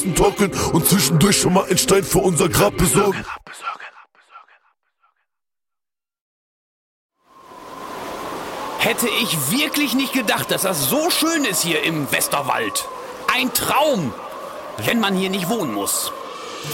trocken und zwischendurch schon mal einen Stein für unser Grab besorgen. Hätte ich wirklich nicht gedacht, dass das so schön ist hier im Westerwald. Ein Traum, wenn man hier nicht wohnen muss.